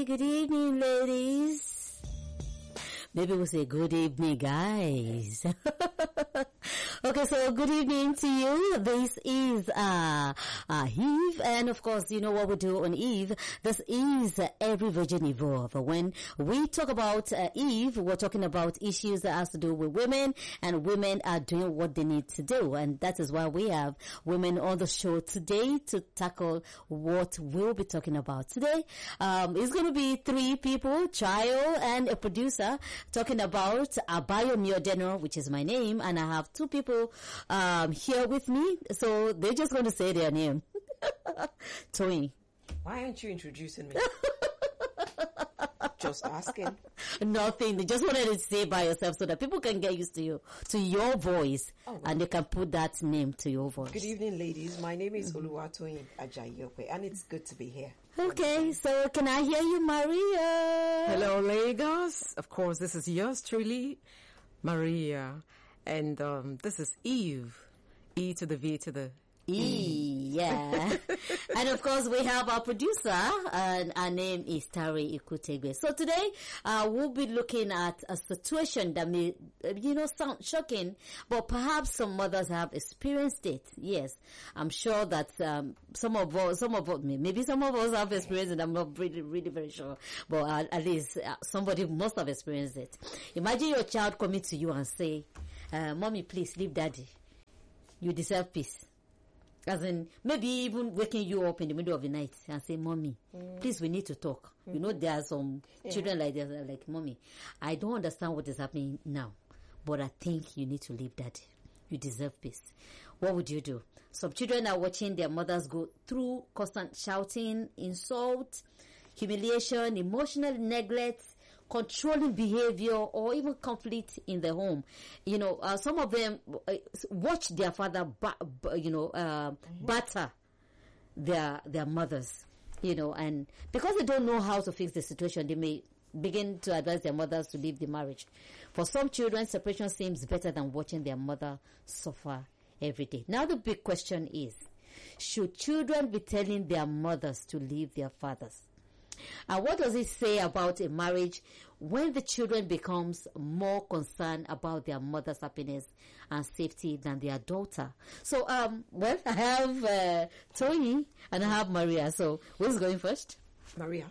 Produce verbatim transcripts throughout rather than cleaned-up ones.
good evening, ladies. Maybe we'll say good evening, guys. Okay, so good evening to you. This is uh, uh Eve, and of course, you know what we do on Eve. This is uh, Every Virgin Evolve. When we talk about uh, Eve, we're talking about issues that has to do with women, and women are doing what they need to do, and that is why we have women on the show today to tackle what we'll be talking about today. Um, it's going to be three people, Chayo and a producer, talking about Abayo Miodeno, which is my name, and I have two people um here with me, so they're just going to say their name. Toyin. Why aren't you introducing me? Just asking. Nothing. They just wanted to say by yourself so that people can get used to you, to your voice, oh, wow. And they can put that name to your voice. Good evening, ladies. My name is mm-hmm. Oluwatoyin Ajayope, and it's good to be here. Okay, so can I hear you, Maria? Hello, Lagos. Of course, this is yours truly, Maria. And um, this is Eve, E to the V to the E, yeah. And of course, we have our producer, and our name is Tari Ikutegbe. So today, uh, we'll be looking at a situation that may, you know, sound shocking, but perhaps some mothers have experienced it. Yes, I'm sure that um, some of us, some of us, maybe some of us have experienced it. I'm not really, really very sure, but uh, at least uh, somebody must have experienced it. Imagine your child coming to you and say, uh, "Mommy, please leave daddy. You deserve peace." As in, maybe even waking you up in the middle of the night and say, "Mommy, mm. please, we need to talk." Mm-hmm. You know, there are some yeah. children like that, like, "Mommy, I don't understand what is happening now, but I think you need to leave daddy. You deserve peace." What would you do? Some children are watching their mothers go through constant shouting, insult, humiliation, emotional neglect, controlling behavior, or even conflict in the home. You know, uh, some of them uh, watch their father, ba- ba- you know, uh, mm-hmm. batter their their mothers. You know, and because they don't know how to fix the situation, they may begin to advise their mothers to leave the marriage. For some children, separation seems better than watching their mother suffer every day. Now, the big question is, should children be telling their mothers to leave their fathers? And what does it say about a marriage when the children becomes more concerned about their mother's happiness and safety than their daughter? So, um, well, I have uh, Tony and I have Maria. So, who's going first? Maria.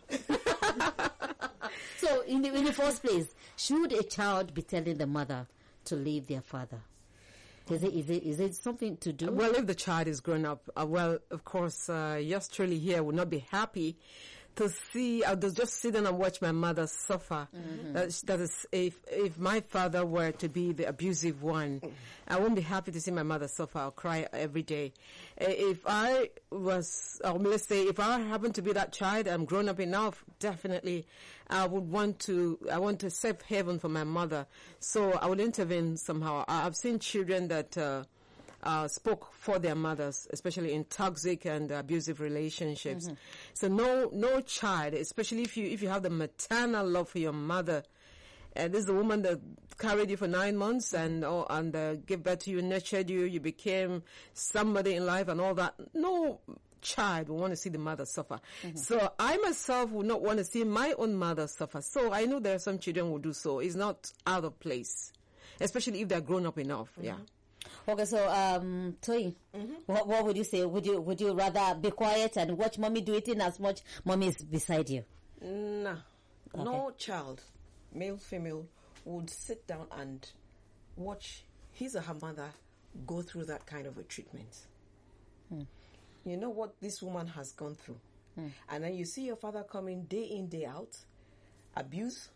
So, in the, in the first place, should a child be telling the mother to leave their father? Is it, is it, is it something to do? Well, if the child is grown up, uh, well, of course, uh, yours truly here would not be happy to see, I'll just sit down and watch my mother suffer. Mm-hmm. That, that is, if, if my father were to be the abusive one, mm-hmm. I wouldn't be happy to see my mother suffer. I'll cry every day. If I was, or let's say, if I happen to be that child, I'm grown up enough, definitely, I would want to, I want to save heaven for my mother. So I would intervene somehow. I've seen children that, uh, Uh, spoke for their mothers, especially in toxic and abusive relationships. Mm-hmm. So no, no child, especially if you, if you have the maternal love for your mother, and this is the woman that carried you for nine months and, oh, and, uh, gave birth to you, nurtured you, you became somebody in life and all that. No child will want to see the mother suffer. Mm-hmm. So I myself would not want to see my own mother suffer. So I know there are some children who do so. It's not out of place, especially if they're grown up enough. Mm-hmm. Yeah. Okay, so um, Toy, mm-hmm. what, what would you say? Would you would you rather be quiet and watch mommy do it in as much mommy is beside you? No, okay. No child, male, female, would sit down and watch his or her mother go through that kind of a treatment. Hmm. You know what this woman has gone through, hmm. and then you see your father coming day in, day out, abuse,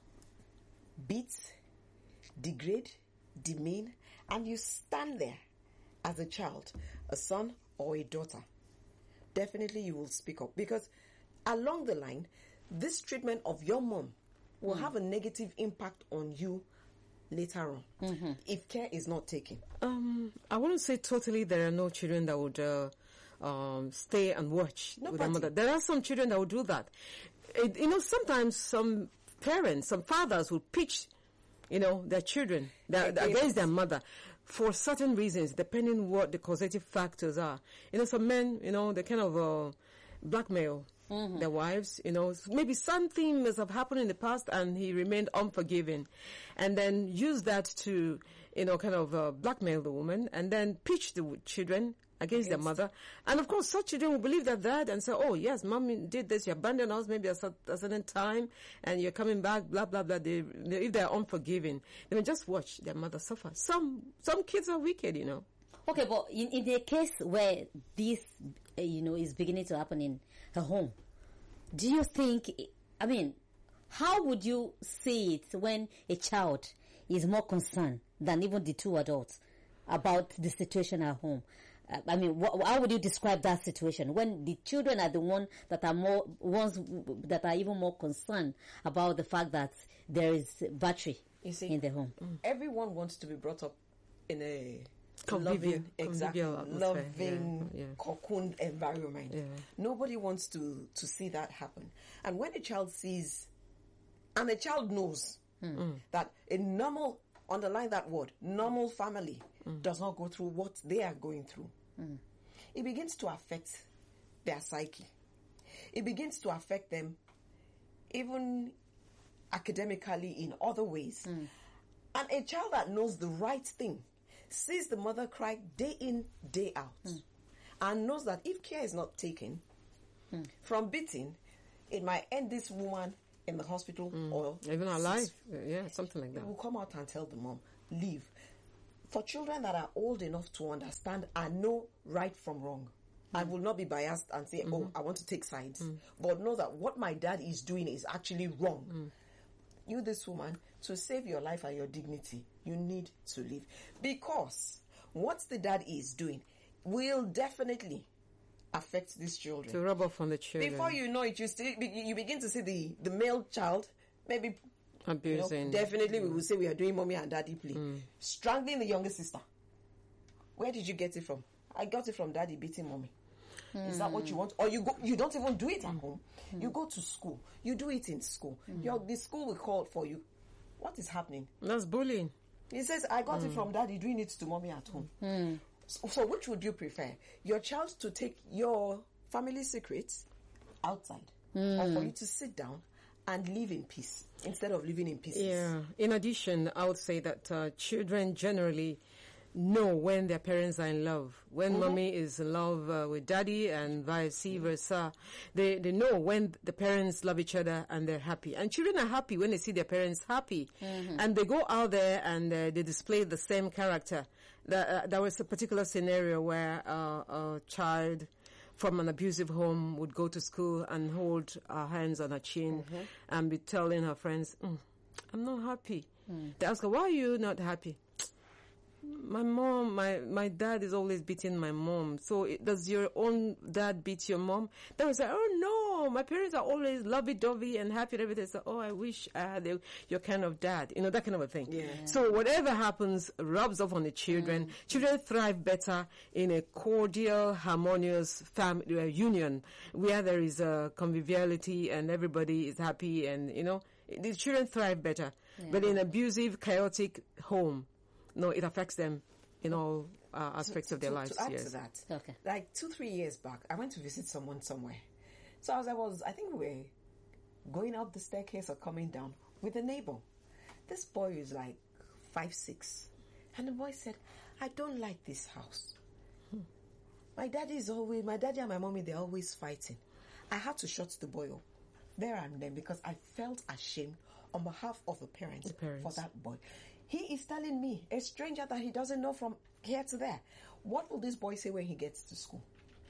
beat, degrade, demean, and you stand there as a child, a son or a daughter. Definitely you will speak up, because along the line, this treatment of your mom will mm. have a negative impact on you later on, mm-hmm. if care is not taken. Um, I wouldn't say totally there are no children that would uh, um, stay and watch no with party. their mother. There are some children that would do that. It, you know, sometimes some parents, some fathers will pitch, you know, their children their, against. against their mother for certain reasons, depending what the causative factors are. You know, some men, you know, they kind of uh, blackmail mm-hmm. their wives. You know, maybe something must have happened in the past and he remained unforgiving, and then use that to, you know, kind of uh, blackmail the woman and then pitch the children against their mother. And of course, such children will believe that that and say, oh, yes, mommy did this, you abandoned us maybe at a certain time, and you're coming back, blah, blah, blah. They, they, if they're unforgiving, they will just watch their mother suffer. Some some kids are wicked, you know. Okay, but in, in the case where this, uh, you know, is beginning to happen in her home, do you think, I mean, how would you see it when a child is more concerned than even the two adults about the situation at home? I mean, wh- how would you describe that situation when the children are the one that are more ones that are even more concerned about the fact that there is battery you see, in the home? Everyone wants to be brought up in a Convivial, loving, exactly, loving, yeah, yeah. cocoon environment. Yeah. Nobody wants to to see that happen. And when a child sees, and a child knows mm. that a normal, underline that word, normal family mm. does not go through what they are going through. Mm. It begins to affect their psyche. It begins to affect them even academically in other ways. Mm. And a child that knows the right thing sees the mother cry day in, day out, mm. and knows that if care is not taken, mm. from beating, it might end this woman in the hospital mm. or even alive. Yeah, something like that. It will come out and tell the mom, leave. For children that are old enough to understand and know right from wrong, mm. I will not be biased and say, mm-hmm. oh, I want to take sides, mm. but know that what my dad is doing is actually wrong. Mm. You, this woman, to save your life and your dignity, you need to leave. Because what the dad is doing will definitely affect these children. To rub off on the children. Before you know it, you, still, you begin to see the, the male child, maybe abusing. You know, definitely, mm. we will say we are doing mommy and daddy play. Mm. Strangling the younger sister. Where did you get it from? I got it from daddy beating mommy. Mm. Is that what you want? Or you go, you don't even do it at mm. home. Mm. You go to school. You do it in school. Mm. Your, the school will call for you. What is happening? That's bullying. He says, I got mm. it from daddy doing it to mommy at home. Mm. So, so which would you prefer? Your child to take your family secrets outside, mm. or for you to sit down and live in peace instead of living in pieces? Yeah. In addition, I would say that uh, children generally know when their parents are in love. When mm-hmm. mommy is in love uh, with daddy and vice versa, they they know when the parents love each other and they're happy. And children are happy when they see their parents happy. Mm-hmm. And they go out there and uh, they display the same character. That, uh, there was a particular scenario where uh, a child from an abusive home would go to school and hold her hands on her chin mm-hmm. and be telling her friends, mm, I'm not happy. Mm. They ask her, why are you not happy? My mom, my, my dad is always beating my mom. So it, does your own dad beat your mom? They would say, oh no, my parents are always lovey-dovey and happy and everything. So, oh, I wish I had a, your kind of dad. You know, that kind of a thing. Yeah. So whatever happens rubs off on the children. Mm. Children thrive better in a cordial, harmonious family uh, union where there is a conviviality and everybody is happy and, you know, the children thrive better. Yeah. But in abusive, chaotic home, no, it affects them in all uh, aspects to, of their to, lives. To add yes. to that, okay. like two, three years back, I went to visit someone somewhere. So as I was, I think we were going up the staircase or coming down with a neighbor. This boy is like five, six. And the boy said, I don't like this house. Hmm. My daddy is always, my daddy and my mommy, they're always fighting. I had to shut the boy up there and then because I felt ashamed on behalf of the parents, the parents. for that boy. He is telling me, a stranger that he doesn't know from here to there, what will this boy say when he gets to school?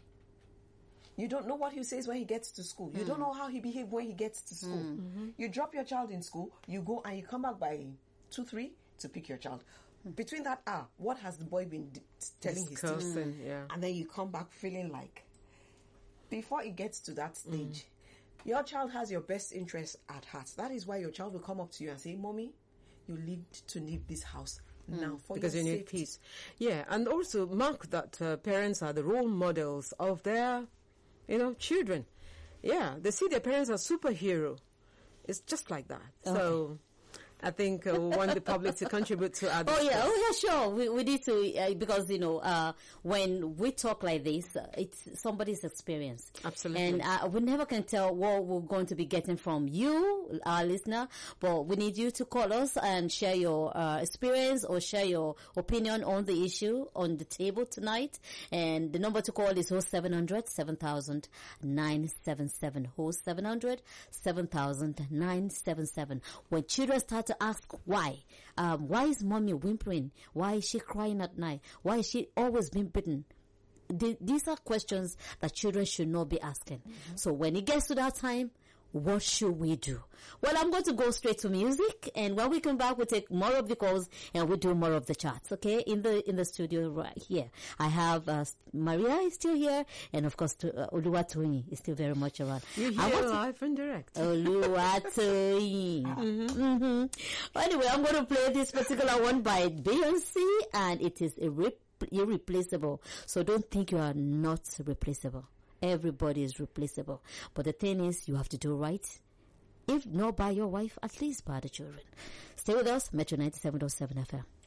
You don't know what he says when he gets to school. You mm. don't know how he behaves when he gets to school. Mm. Mm-hmm. You drop your child in school, you go and you come back by two, three to pick your child. Mm. Between that hour, what has the boy been d- telling Discussing, his teacher? Yeah. And then you come back feeling like, before it gets to that stage, mm. your child has your best interest at heart. That is why your child will come up to you and say, Mommy, you need to leave this house mm. now for because your you safety. need peace. Yeah, and also mark that uh, parents are the role models of their, you know, children. Yeah, they see their parents as superhero. It's just like that. Okay. So I think uh, we want the public to contribute to our Oh yeah, discourse. oh yeah, sure. We we need to uh, because you know uh, when we talk like this, uh, it's somebody's experience. Absolutely. And uh, we never can tell what we're going to be getting from you, our listener. But we need you to call us and share your uh, experience or share your opinion on the issue on the table tonight. And the number to call is oh seven hundred, seven thousand, nine seven seven. oh seven hundred, seven thousand, nine seven seven. When children start to ask why, um, why is mommy whimpering? Why is she crying at night? Why is she always being beaten? The, these are questions that children should not be asking. Mm-hmm. So when it gets to that time, what should we do? Well, I'm going to go straight to music, and when we come back, we'll take more of the calls and we'll do more of the chats. Okay, in the in the studio right here, I have uh, Maria is still here, and of course, uh, Oluwatoyin is still very much around. You I hear want to- live and direct. Oluwatoyin. mm-hmm. Mm-hmm. Anyway, I'm going to play this particular one by Beyonce, and it is irre- irreplaceable. So don't think you are not replaceable. Everybody is replaceable. But the thing is, you have to do right. If not by your wife, at least by the children. Stay with us, Metro ninety-seven point seven F M.